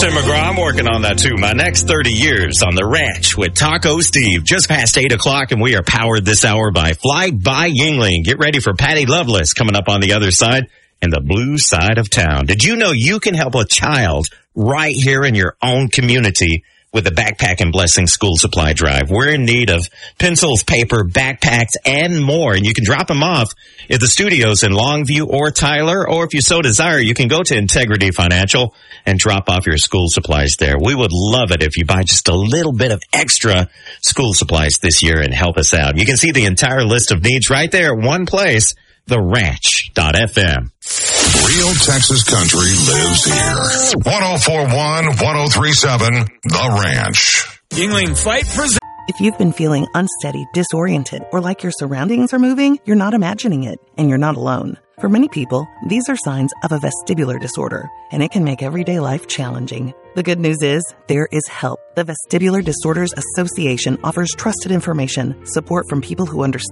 Tim McGraw, I'm working on that too. My next 30 years on the ranch with Taco Steve. Just past 8 o'clock, and we are powered this hour by Fly by Yingling. Get ready for Patty Loveless coming up on the other side and the blue side of town. Did you know you can help a child right here in your own community with the Backpack and Blessing School Supply Drive? We're in need of pencils, paper, backpacks, and more. And you can drop them off at the studios in Longview or Tyler. Or if you so desire, you can go to Integrity Financial and drop off your school supplies there. We would love it if you buy just a little bit of extra school supplies this year and help us out. You can see the entire list of needs right there at one place, theranch.fm. Real Texas country lives here. 1041, 1037, The Ranch. Yingling Fight presents. If you've been feeling unsteady, disoriented, or like your surroundings are moving, you're not imagining it, and you're not alone. For many people, these are signs of a vestibular disorder, and it can make everyday life challenging. The good news is, there is help. The Vestibular Disorders Association offers trusted information, support from people who understand